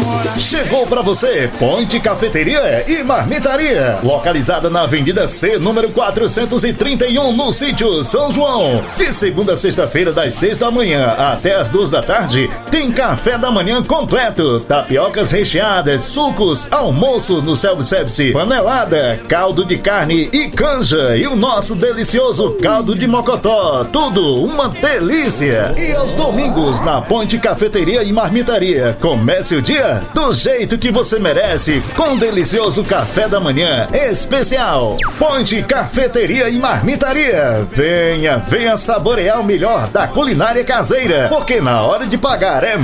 Chegou pra você Ponte Cafeteria e Marmitaria, localizada na Avenida C, número 431, no sítio São João. De segunda a sexta-feira, das 6 da manhã até as 2 da tarde, tem café da manhã completo, tapiocas recheadas, sucos, almoço no self-service, panelada, caldo de carne e canja, e o nosso delicioso caldo de mocotó, tudo uma delícia. E aos domingos, na Ponte Cafeteria e Marmitaria, comece o dia do jeito que você merece, com delicioso café da manhã especial. Ponte Cafeteria e Marmitaria. Venha saborear o melhor da culinária caseira, porque na hora de pagar é